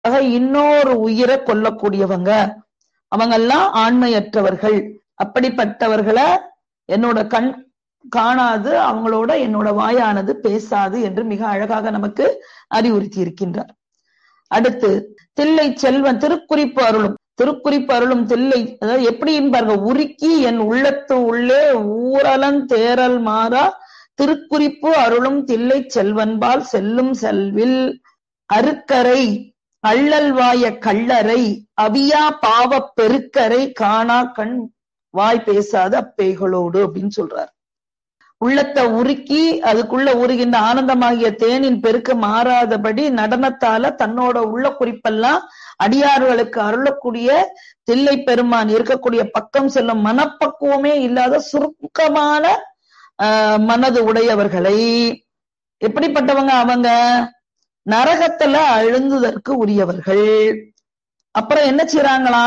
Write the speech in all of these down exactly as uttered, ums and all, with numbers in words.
இன்னொரு உயிரை கொல்லக்கூடியவங்க, அவங்கெல்லாம் ஆண்மையற்றவர்கள். அப்படிப்பட்டவர்களை என்னோட கண் காணாது, அவங்களோட என்னோட வாயானது பேசாது என்று மிக அழகாக நமக்கு அறிவுறுத்தி இருக்கின்றார். அடுத்து தில்லை செல்வன் திருக்குறிப்பு அருளும் திருக்குறிப்பு அருளும் தில்லை, அதாவது எப்படின்னு பாருங்க, உருக்கி என் உள்ளத்து உள்ளே ஊரலன் தேரல் மாறா திருக்குறிப்பு அருளும் தில்லை செல்வன்பால் செல்லும் செல்வில் அருக்கரை அள்ளல்வாய கள்ளரை அவியா பாவ பெருக்கரை காணா கண் வாய் பேசாத அப்பேய்களோடு அப்படின்னு சொல்றார். உள்ளத்தை உருக்கி அதுக்குள்ள உருகின்ற ஆனந்தமாகிய தேனின் பெருக்க மாறாதபடி நடனத்தால தன்னோட உள்ள குறிப்பெல்லாம் அடியார்களுக்கு அருளக்கூடிய தில்லை பெருமான் இருக்கக்கூடிய பக்கம் செல்லும் மனப்பக்குவமே இல்லாத சுருக்கமான ஆஹ் மனது உடையவர்களை, எப்படிப்பட்டவங்க அவங்க, நரகத்துல அழுந்துதற்கு உரியவர்கள். அப்புறம் என்ன செய்யறாங்களா,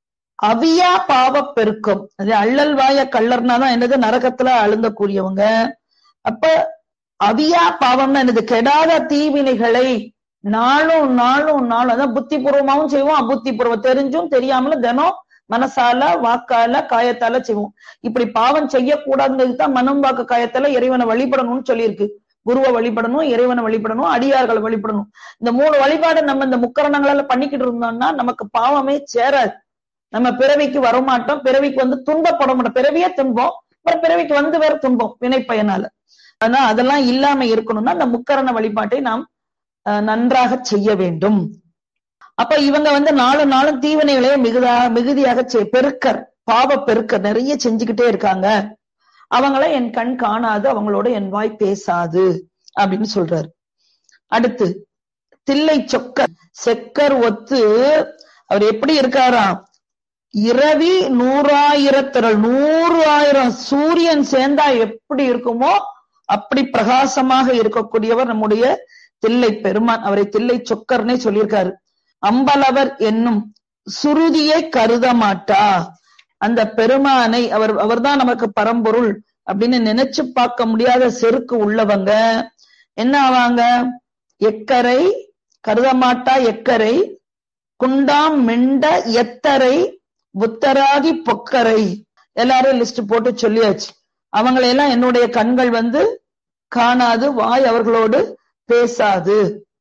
அவியா பாவ பெருக்கம், அது அள்ளல் வாய கள்ளர்னாதான் என்னது, நரகத்துல அழுந்தக்கூடியவங்க. அப்ப அவியா பாவம்னா என்னது, கெடாத தீவினைகளை நாளும் நாளும் நாளும், அதான் புத்தி பூர்வமாவும் செய்வோம், அபுத்தி பூர்வம் தெரிஞ்சும் தெரியாமலும் தினம் மனசால வாக்கால காயத்தால செய்வோம். இப்படி பாவம் செய்யக்கூடாதுதான் மனம் வாக்கு காயத்தால இறைவனை வழிபடணும்னு சொல்லியிருக்கு. குருவை வழிபடணும், இறைவனை வழிபடணும், அடியார்களை வழிபடணும். இந்த மூணு வழிபாடு நம்ம இந்த முக்கரணங்களால பண்ணிக்கிட்டு இருந்தோம்னா நமக்கு பாவமே சேராது. நம்ம பிறவிக்கு வரமாட்டோம், பிறவிக்கு வந்து துன்பப்பட மாட்டோம். பிறவியே துன்பம், அப்புறம் பிறவிக்கு வந்து வேற துன்பம் வினை பயனால. ஆனா அதெல்லாம் இல்லாம இருக்கணும்னா அந்த முக்கரண வழிபாட்டை நாம் நன்றாக செய்ய வேண்டும். அப்ப இவங்க வந்து நாலு நாளும் தீவினைகளையே மிகுதா மிகுதியாக பெருக்கர், பாவ பெருக்கர் நிறைய செஞ்சுக்கிட்டே இருக்காங்க. அவங்கள என் கண் காணாது, அவங்களோட என் வாய் பேசாது அப்படின்னு சொல்றாரு. அடுத்து தில்லை சொக்கர் செக்கர் ஒத்து அவர் எப்படி இருக்காராம், இரவி நூறாயிரத்திரள், நூறு ஆயிரம் சூரியன் சேர்ந்தா எப்படி இருக்குமோ அப்படி பிரகாசமாக இருக்கக்கூடியவர் நம்முடைய தில்லை பெருமான். அவரை தில்லை சொக்கர்னே சொல்லியிருக்காரு. அம்பலவர் என்னும் சுருதியை கருத மாட்டா, அந்த பெருமானை அவர் அவர்தான் நமக்கு பரம்பொருள் அப்படின்னு நினைச்சு பார்க்க முடியாத செருக்கு உள்ளவங்க என்ன ஆவாங்க, எக்கரை கருத மாட்டா எக்கரை குண்டாம் மெண்ட எத்தரை புத்தராகி பொக்கரை, எல்லாரும் லிஸ்ட் போட்டு சொல்லியாச்சு. அவங்களையெல்லாம் என்னுடைய கண்கள் வந்து காணாது, வாய் அவர்களோடு பேசாது.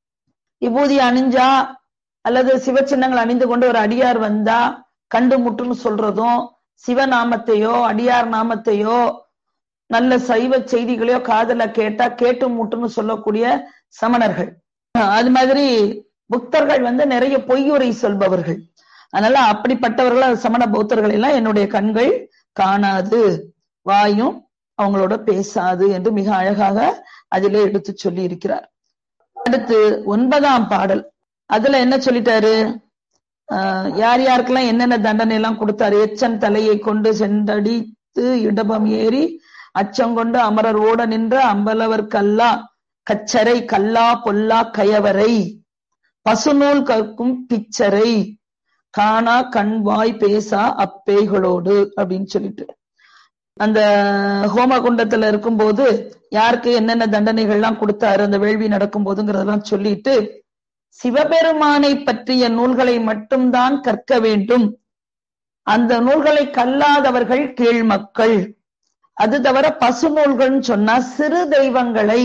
விபூதி அணிஞ்சா அல்லது சிவச்சின்னங்கள் அணிந்து கொண்டு ஒரு அடியார் வந்தா கண்டு முட்டுன்னு சொல்றதும், சிவநாமத்தையோ அடியார் நாமத்தையோ நல்ல சைவ செய்திகளையோ காதல கேட்டா கேட்டு முட்டுன்னு சொல்லக்கூடிய சமணர்கள். அது மாதிரி புத்தர்கள் வந்து நிறைய பொய்யுரை சொல்பவர்கள். அதனால அப்படிப்பட்டவர்கள் சமண பௌத்தர்கள் எல்லாம் என்னுடைய கண்கள் காணாது, வாயும் அவங்களோட பேசாது என்று மிக அழகாக அதிலே எடுத்து சொல்லி இருக்கிறார். அடுத்து ஒன்பதாம் பாடல், அதுல என்ன சொல்லிட்டாரு, ஆஹ் யார் யாருக்கெல்லாம் என்னென்ன தண்டனை எல்லாம் கொடுத்தாரு. எச்சன் தலையை கொண்டு சென்றடித்து இடபம் ஏறி அச்சங்கொண்டு அமரர் ஓட நின்ற அம்பலவர் கல்லா கச்சரை கல்லா பொல்லா கயவரை பசுநூல் கற்கும் பிச்சரை காணா கண் வாய் பேசா அப்பேய்களோடு அப்படின்னு சொல்லிட்டு அந்த ஹோமகுண்டத்துல இருக்கும் போது யாருக்கு என்னென்ன தண்டனைகள்லாம் கொடுத்தாரு அந்த வேள்வி நடக்கும் போதுங்கிறதெல்லாம் சொல்லிட்டு, சிவபெருமானை பற்றிய நூல்களை மட்டும்தான் கற்க வேண்டும், அந்த நூல்களை கல்லாதவர்கள் கீழ் மக்கள். அது தவிர பசு நூல்கள்னு சொன்னா சிறு தெய்வங்களை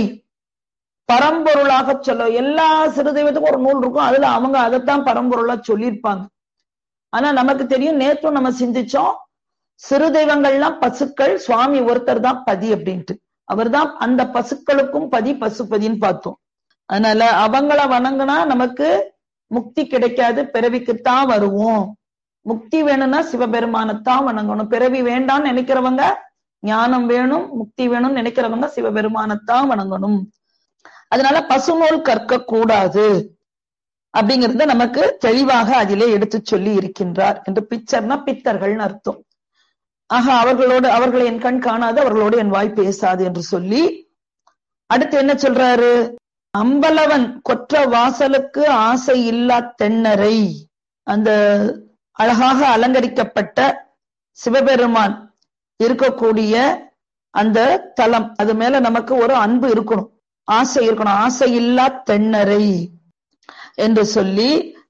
பரம்பொருளாக சொல்ல, எல்லா சிறு தெய்வத்துக்கும் ஒரு நூல் இருக்கும், அதுல அவங்க அதைத்தான் பரம்பொருளா சொல்லியிருப்பாங்க. ஆனா நமக்கு தெரியும், நேற்றும் நம்ம சிந்திச்சோம், சிறு தெய்வங்கள்லாம் பசுக்கள், சுவாமி ஒருத்தர் தான் பதி அப்படின்ட்டு, அவர் தான் அந்த பசுக்களுக்கும் பதி, பசுபதின்னு பார்த்தோம். அதனால அவங்கள வணங்கினா நமக்கு முக்தி கிடைக்காது, பிறவிக்குத்தான் வருவோம். முக்தி வேணும்னா சிவபெருமானத்தான் வணங்கணும். பிறவி வேண்டாம்னு நினைக்கிறவங்க, ஞானம் வேணும் முக்தி வேணும்னு நினைக்கிறவங்க சிவபெருமானத்தான் வணங்கணும். அதனால பசுநூல் கற்க கூடாது அப்படிங்கிறத நமக்கு தெளிவாக அதிலே எடுத்து சொல்லி இருக்கின்றார். என்று பிச்சர்னா பித்தர்கள்னு அர்த்தம். ஆக அவர்களோடு அவர்களை என் கண் காணாது, அவர்களோடு என் வாய் பேசாது என்று சொல்லி அடுத்து என்ன சொல்றாரு, அம்பலவன் கொற்ற வாசலுக்கு ஆசை இல்லா தென்னரை, அந்த அழகாக அலங்கரிக்கப்பட்ட சிவபெருமான் இருக்கக்கூடிய அந்த தலம், அது மேல நமக்கு ஒரு அன்பு இருக்கணும், ஆசை இருக்கணும். ஆசை இல்லா தென்னரை என்று சொல்லி